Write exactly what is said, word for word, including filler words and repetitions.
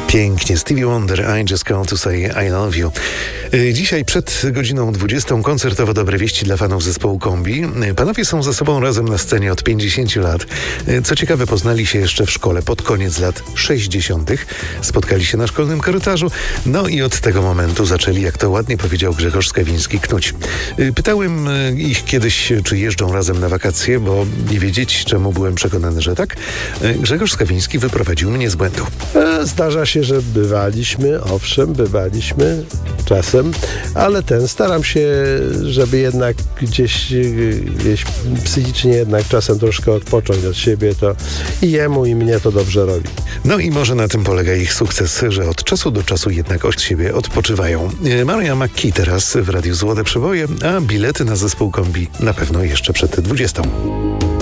Pięknie. Stevie Wonder, I just called to say I love you. Dzisiaj przed godziną dwudziestą koncertowo dobre wieści dla fanów zespołu Kombi. Panowie są ze sobą razem na scenie od pięćdziesięciu lat. Co ciekawe, poznali się jeszcze w szkole pod koniec lat sześćdziesiątych. Spotkali się na szkolnym korytarzu. No i od tego momentu zaczęli, jak to ładnie powiedział Grzegorz Skawiński, knuć. Pytałem ich kiedyś, czy jeżdżą razem na wakacje, bo nie wiedzieć, czemu byłem przekonany, że tak. Grzegorz Skawiński wyprowadził mnie z błędu. Zdarza się, że bywaliśmy, owszem, bywaliśmy czasem, ale ten, staram się, żeby jednak gdzieś, gdzieś psychicznie jednak czasem troszkę odpocząć od siebie, to i jemu, i mnie to dobrze robi. No i może na tym polega ich sukces, że od czasu do czasu jednak od siebie odpoczywają. Maria McKee teraz w Radiu Złote Przeboje, a bilety na zespół Kombi na pewno jeszcze przed dwudziestą.